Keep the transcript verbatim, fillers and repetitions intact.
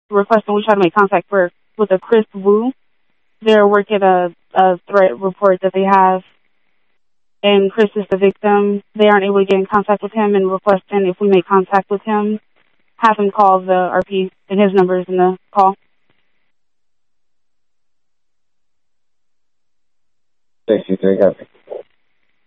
requesting we try to make contact for with a Chris Wu. They're working a, a threat report that they have, and Chris is the victim. They aren't able to get in contact with him and requesting if we make contact with him, have him call the R P, and his number is in the call. sixty-three, copy.